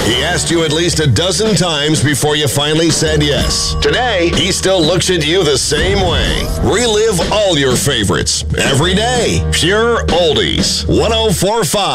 He asked you at least a dozen times before you finally said yes. Today, he still looks at you the same way. Relive all your favorites every day. Pure Oldies. 104.5